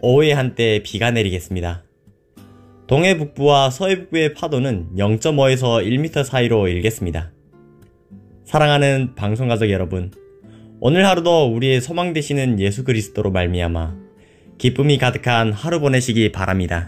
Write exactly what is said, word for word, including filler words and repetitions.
오후에 한때 비가 내리겠습니다. 동해 북부와 서해 북부의 파도는 영 점 오에서 일 미터 사이로 일겠습니다. 사랑하는 방송가족 여러분, 오늘 하루도 우리의 소망 되시는 예수 그리스도로 말미암아 기쁨이 가득한 하루 보내시기 바랍니다.